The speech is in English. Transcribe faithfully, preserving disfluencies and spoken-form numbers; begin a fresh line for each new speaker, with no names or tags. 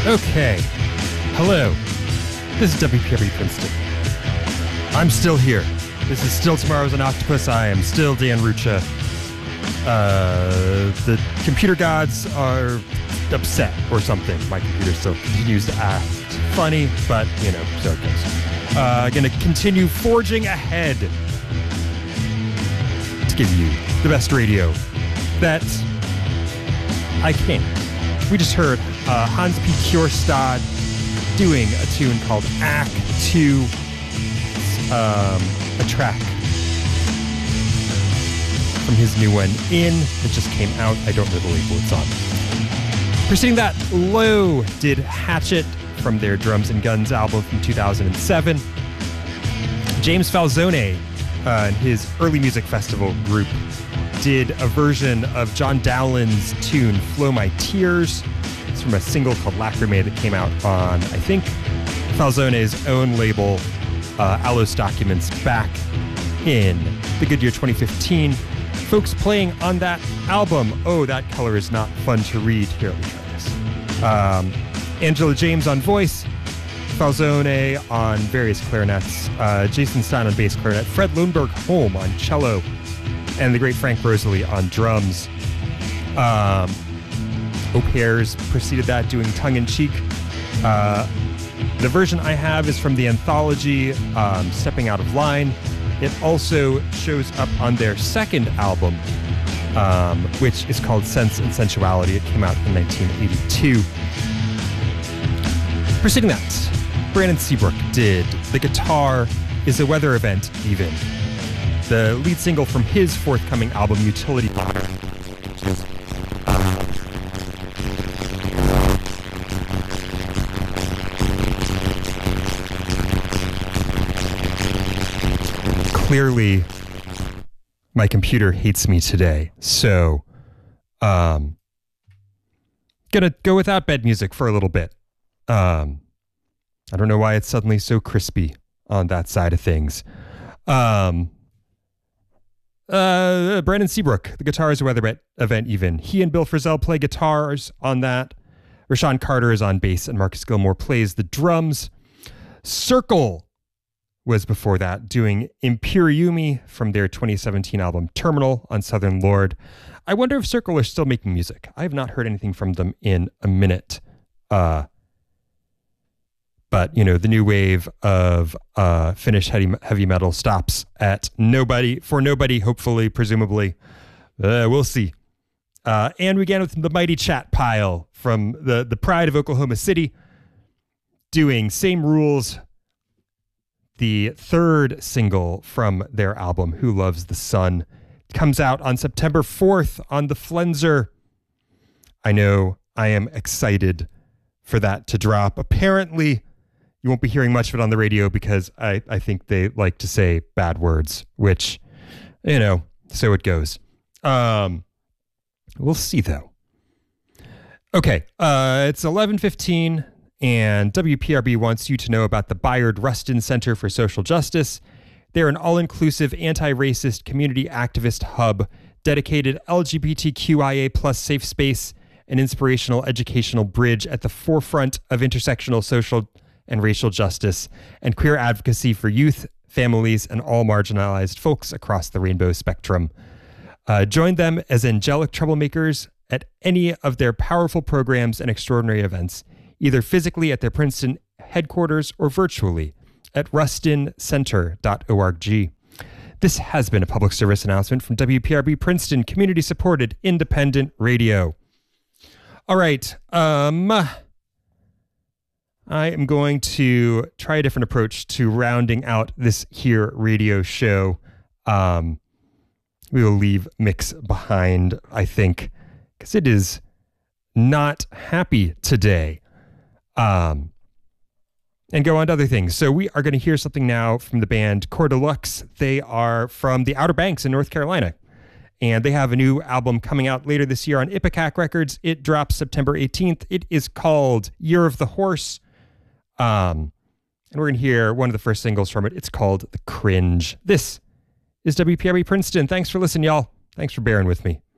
Okay. Hello. This is W P R B Princeton. I'm still here. This is still Tomorrow's an Octopus. I am still Dan Rucha. Uh, the computer gods are upset or something. My computer still continues to act funny, but, you know, so it goes. Uh, gonna continue forging ahead to give you the best radio that I can. We just heard uh, Hans P. Kjørstad doing a tune called Act two, um, a track from his new one, In, that just came out. I don't know the label it's on. Preceding that, Low did Hatchet from their Drums and Guns album from two thousand seven. James Falzone uh, and his early music festival group did a version of John Dowland's tune, Flow My Tears. It's from a single called Lacrimae that came out on, I think, Falzone's own label, uh, Alos Documents, back in the good year twenty fifteen. Folks playing on that album, oh, that color is not fun to read. Here, let me try this. Um, Angela James on voice, Falzone on various clarinets, uh, Jason Stein on bass clarinet, Fred Lundberg Holm on cello, and the great Frank Rosalie on drums. Um, Au Pairs preceded that, doing tongue-in-cheek. Uh, the version I have is from the anthology um, Stepping Out of Line. It also shows up on their second album, um, which is called Sense and Sensuality. It came out in nineteen eighty-two. Preceding that, Brandon Seabrook did The Guitar is a Weather Event, Even, the lead single from his forthcoming album, Utility Modern. Clearly, my computer hates me today, so um, gonna go without bed music for a little bit. Um, I don't know why it's suddenly so crispy on that side of things. Um, uh, Brandon Seabrook, The Guitar is a Weather Event, Even. He and Bill Frisell play guitars on that. Rashawn Carter is on bass, and Marcus Gilmore plays the drums. Circle was before that, doing Imperiumi from their twenty seventeen album Terminal on Southern Lord. I wonder if Circle are still making music. I have not heard anything from them in a minute. Uh, but, you know, the new wave of uh, Finnish heavy, heavy metal stops at nobody, for nobody, hopefully, presumably. Uh, we'll see. Uh, and we began with the Mighty Chat Pile from the, the Pride of Oklahoma City, doing Same Rules, the third single from their album, Who Loves the Sun. It comes out on September fourth on the Flenser. I know I am excited for that to drop. Apparently, you won't be hearing much of it on the radio because I, I think they like to say bad words, which, you know, so it goes. Um, we'll see, though. Okay, uh, it's eleven fifteen. And W P R B wants you to know about the Bayard Rustin Center for Social Justice. They're an all-inclusive, anti-racist, community activist hub, dedicated L G B T Q I A plus safe space, and inspirational educational bridge at the forefront of intersectional social and racial justice and queer advocacy for youth, families, and all marginalized folks across the rainbow spectrum. Uh, join them as angelic troublemakers at any of their powerful programs and extraordinary events, either physically at their Princeton headquarters or virtually at rustin center dot org. This has been a public service announcement from W P R B Princeton, community-supported independent radio. All right. Um, I am going to try a different approach to rounding out this here radio show. Um, we will leave Mix behind, I think, because it is not happy today. Um, and go on to other things. So we are going to hear something now from the band Core Deluxe. They are from the Outer Banks in North Carolina, and they have a new album coming out later this year on Ipecac Records. It drops September eighteenth. It is called Year of the Horse. Um, and we're going to hear one of the first singles from it. It's called The Cringe. This is W P R B Princeton. Thanks for listening, y'all. Thanks for bearing with me.